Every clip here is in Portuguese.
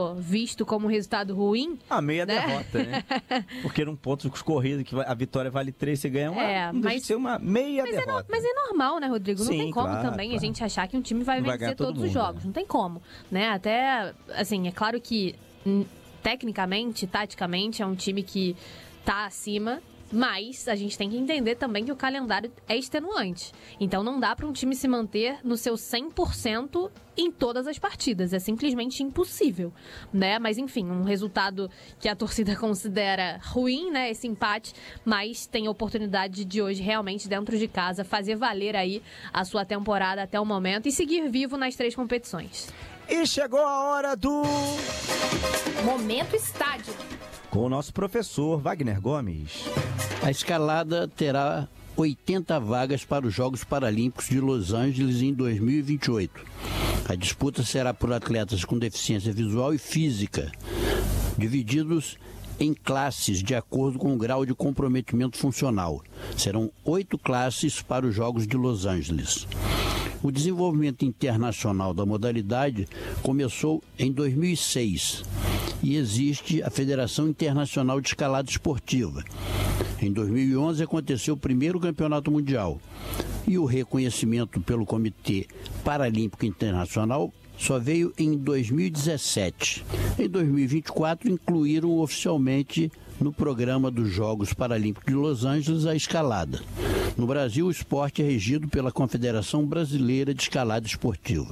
ficou visto como um resultado ruim. Meia derrota, né? Porque num ponto corrido, que a vitória vale 3, você ganha uma, não deixa de ser uma meia derrota. Mas é normal, né, Rodrigo? Não tem como também a gente achar que um time vai vencer todos os jogos. Não tem como, né? Até, assim, é claro que tecnicamente, taticamente, é um time que tá acima, mas a gente tem que entender também que o calendário é extenuante. Então não dá para um time se manter no seu 100% em todas as partidas. É simplesmente impossível, né? Mas enfim, um resultado que a torcida considera ruim, né? Esse empate, mas tem a oportunidade de hoje realmente dentro de casa fazer valer aí a sua temporada até o momento e seguir vivo nas 3 competições. E chegou a hora do Momento Estádio, com o nosso professor Wagner Gomes. A escalada terá 80 vagas para os Jogos Paralímpicos de Los Angeles em 2028. A disputa será por atletas com deficiência visual e física, divididos em classes de acordo com o grau de comprometimento funcional. Serão 8 classes para os Jogos de Los Angeles. O desenvolvimento internacional da modalidade começou em 2006 e existe a Federação Internacional de Escalada Esportiva. Em 2011 aconteceu o primeiro campeonato mundial e o reconhecimento pelo Comitê Paralímpico Internacional só veio em 2017. Em 2024 incluíram oficialmente no programa dos Jogos Paralímpicos de Los Angeles a escalada. No Brasil, o esporte é regido pela Confederação Brasileira de Escalada Esportiva.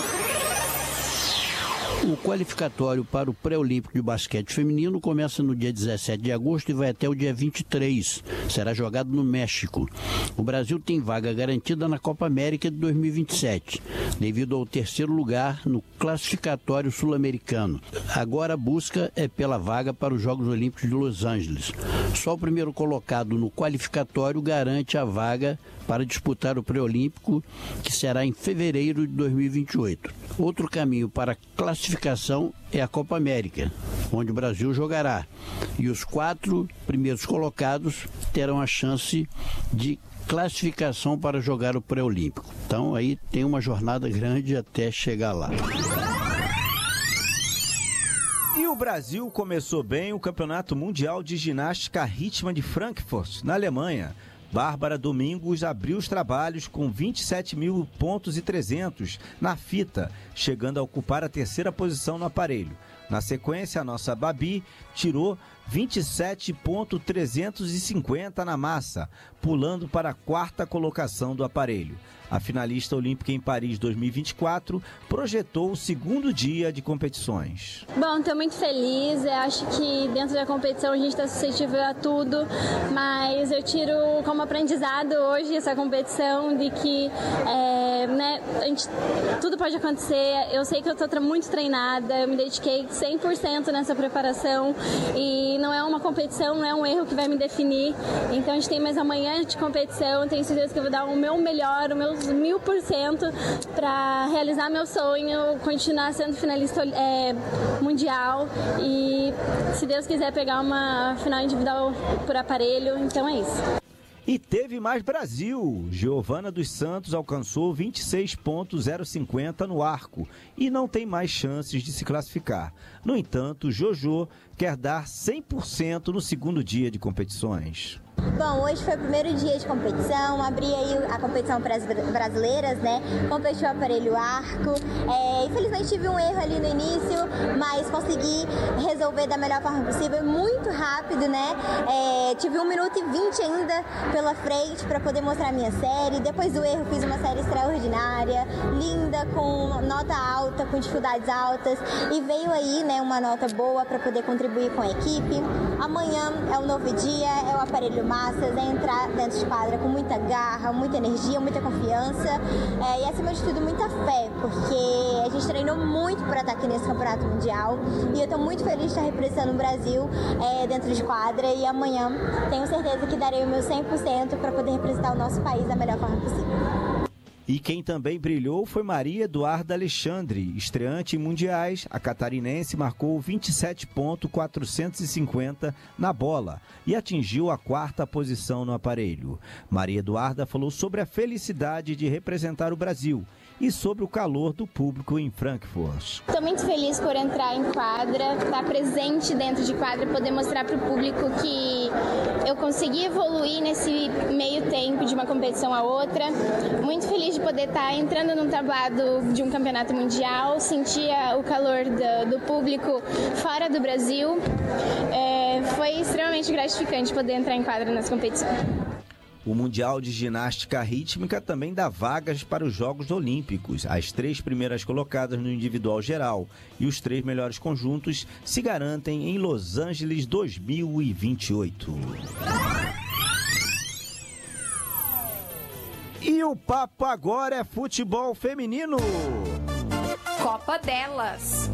O qualificatório para o pré-olímpico de basquete feminino começa no dia 17 de agosto e vai até o dia 23. Será jogado no México. O Brasil tem vaga garantida na Copa América de 2027, devido ao 3º lugar no classificatório sul-americano. Agora a busca é pela vaga para os Jogos Olímpicos de Los Angeles. Só o primeiro colocado no qualificatório garante a vaga para disputar o pré-olímpico, que será em fevereiro de 2028. Outro caminho para a classificação é a Copa América, onde o Brasil jogará. E os 4 primeiros colocados terão a chance de classificação para jogar o pré-olímpico. Então aí tem uma jornada grande até chegar lá. E o Brasil começou bem o Campeonato Mundial de Ginástica Rítmica de Frankfurt, na Alemanha. Bárbara Domingos abriu os trabalhos com 27.300 pontos na fita, chegando a ocupar a 3ª posição no aparelho. Na sequência, a nossa Babi tirou 27.350 na massa, pulando para a 4ª colocação do aparelho. A finalista olímpica em Paris 2024 projetou o 2º dia de competições. Bom, estou muito feliz. Eu acho que dentro da competição a gente está suscetível a tudo, mas eu tiro como aprendizado hoje essa competição de que tudo pode acontecer. Eu sei que eu estou muito treinada, eu me dediquei 100% nessa preparação e não é uma competição, não é um erro que vai me definir. Então a gente tem mais amanhã de competição, tenho certeza que eu vou dar o meu melhor, o meu 1000% para realizar meu sonho, continuar sendo finalista mundial e, se Deus quiser, pegar uma final individual por aparelho. Então é isso. E teve mais Brasil. Giovana dos Santos alcançou 26.050 no arco e não tem mais chances de se classificar. No entanto, Jojo quer dar 100% no 2º dia de competições. Bom, hoje foi o primeiro dia de competição, abri aí a competição para as brasileiras, né? Competi o aparelho arco. Infelizmente tive um erro ali no início, mas consegui resolver da melhor forma possível, muito rápido, né? Tive 1 minuto e 20 ainda pela frente para poder mostrar a minha série. Depois do erro fiz uma série extraordinária, linda, com nota alta, com dificuldades altas, e veio aí, né, uma nota boa para poder contribuir com a equipe. Amanhã é um novo dia, é o aparelho massas, é entrar dentro de quadra com muita garra, muita energia, muita confiança e, acima de tudo, muita fé, porque a gente treinou muito para estar aqui nesse campeonato mundial e eu estou muito feliz de estar representando o Brasil dentro de quadra, e amanhã tenho certeza que darei o meu 100% para poder representar o nosso país da melhor forma possível. E quem também brilhou foi Maria Eduarda Alexandre. Estreante em mundiais, a catarinense marcou 27.450 na bola e atingiu a 4ª posição no aparelho. Maria Eduarda falou sobre a felicidade de representar o Brasil e sobre o calor do público em Frankfurt. Estou muito feliz por entrar em quadra, estar presente dentro de quadra, poder mostrar para o público que eu consegui evoluir nesse meio tempo de uma competição a outra. Muito feliz de poder estar entrando num tablado de um campeonato mundial, sentir o calor do público fora do Brasil. Foi extremamente gratificante poder entrar em quadra nessa competição. O Mundial de Ginástica Rítmica também dá vagas para os Jogos Olímpicos. As 3 primeiras colocadas no individual geral e os 3 melhores conjuntos se garantem em Los Angeles 2028. E o papo agora é futebol feminino. Copa delas.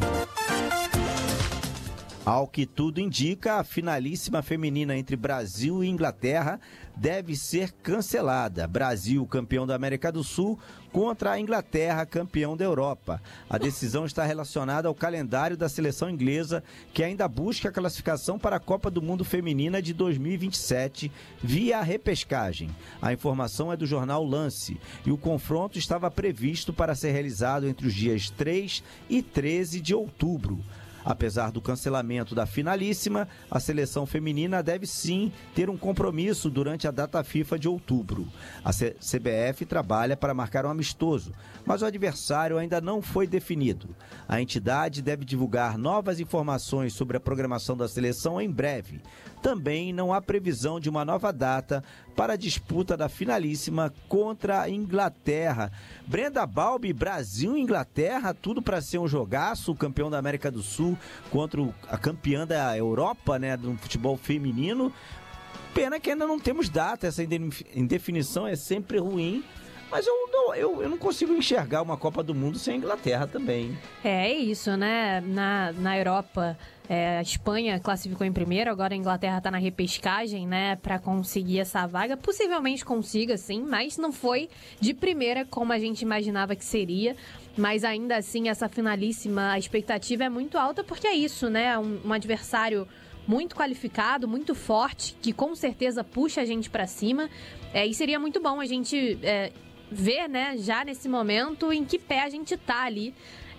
Ao que tudo indica, a finalíssima feminina entre Brasil e Inglaterra deve ser cancelada. Brasil, campeão da América do Sul, contra a Inglaterra, campeão da Europa. A decisão está relacionada ao calendário da seleção inglesa, que ainda busca a classificação para a Copa do Mundo Feminina de 2027 via repescagem. A informação é do jornal Lance e o confronto estava previsto para ser realizado entre os dias 3 e 13 de outubro. Apesar do cancelamento da finalíssima, a seleção feminina deve sim ter um compromisso durante a data FIFA de outubro. A CBF trabalha para marcar um amistoso, mas o adversário ainda não foi definido. A entidade deve divulgar novas informações sobre a programação da seleção em breve. Também não há previsão de uma nova data para a disputa da finalíssima contra a Inglaterra. Brenda Balbi, Brasil e Inglaterra, tudo para ser um jogaço, o campeão da América do Sul contra a campeã da Europa, né, do futebol feminino. Pena que ainda não temos data, essa indefinição é sempre ruim. Mas eu não consigo enxergar uma Copa do Mundo sem a Inglaterra também. É isso, né? Na Europa, a Espanha classificou em primeiro, agora a Inglaterra está na repescagem, né? Para conseguir essa vaga. Possivelmente consiga, sim, mas não foi de primeira como a gente imaginava que seria. Mas ainda assim, essa finalíssima, a expectativa é muito alta, porque é isso, né? Um adversário muito qualificado, muito forte, que com certeza puxa a gente para cima. E seria muito bom a gente ver, né, já nesse momento, em que pé a gente tá ali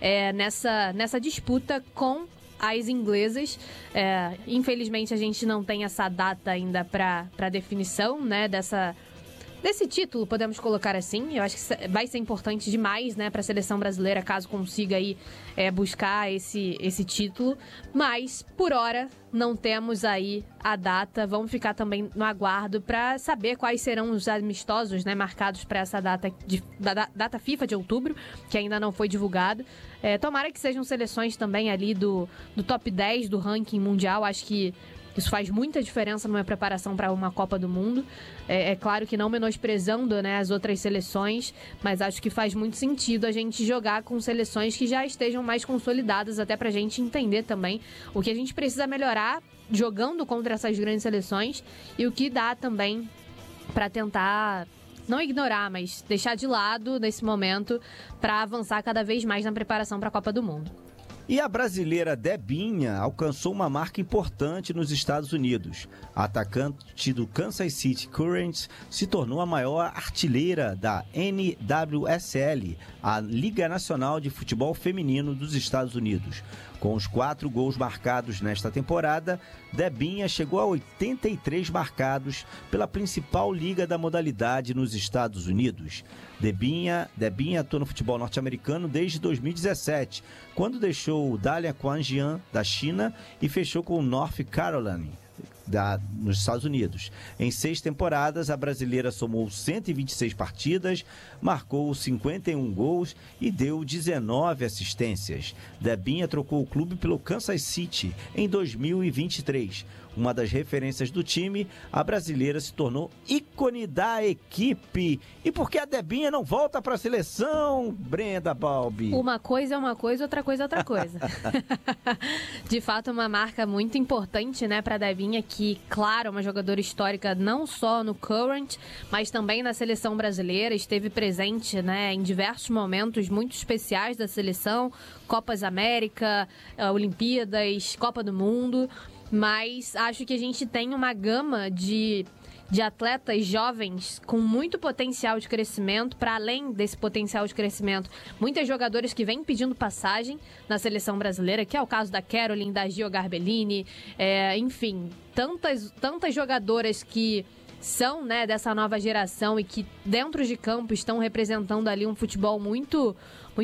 nessa disputa com as inglesas. Infelizmente a gente não tem essa data ainda para definição, né, desse título, podemos colocar assim. Eu acho que vai ser importante demais, né, para a seleção brasileira, caso consiga aí buscar esse título. Mas, por hora, não temos aí a data. Vamos ficar também no aguardo para saber quais serão os amistosos, né, marcados para essa data FIFA de outubro, que ainda não foi divulgado. Tomara que sejam seleções também ali do top 10 do ranking mundial. Acho que isso faz muita diferença numa preparação para uma Copa do Mundo. É claro que não menosprezando, né, as outras seleções, mas acho que faz muito sentido a gente jogar com seleções que já estejam mais consolidadas, até para a gente entender também o que a gente precisa melhorar jogando contra essas grandes seleções e o que dá também para tentar não ignorar, mas deixar de lado nesse momento para avançar cada vez mais na preparação para a Copa do Mundo. E a brasileira Debinha alcançou uma marca importante nos Estados Unidos. A atacante do Kansas City Currents se tornou a maior artilheira da NWSL, a Liga Nacional de Futebol Feminino dos Estados Unidos. Com os 4 gols marcados nesta temporada, Debinha chegou a 83 marcados pela principal liga da modalidade nos Estados Unidos. Debinha atua no futebol norte-americano desde 2017, quando deixou o Dalian Quanjian da China e fechou com o North Carolina nos Estados Unidos. Em 6 temporadas, a brasileira somou 126 partidas, marcou 51 gols e deu 19 assistências. Debinha trocou o clube pelo Kansas City em 2023. Uma das referências do time, a brasileira se tornou ícone da equipe. E por que a Debinha não volta para a seleção, Brenda Balbi? Uma coisa é uma coisa, outra coisa é outra coisa. De fato, uma marca muito importante, né, para a Debinha, que, claro, é uma jogadora histórica não só no Current, mas também na seleção brasileira. Esteve presente, né, em diversos momentos muito especiais da seleção, Copas América, Olimpíadas, Copa do Mundo. Mas acho que a gente tem uma gama de de atletas jovens com muito potencial de crescimento. Para além desse potencial de crescimento, muitas jogadoras que vêm pedindo passagem na seleção brasileira, que é o caso da Caroline, da Gio Garbellini, enfim, tantas jogadoras que são, né, dessa nova geração e que dentro de campo estão representando ali um futebol muito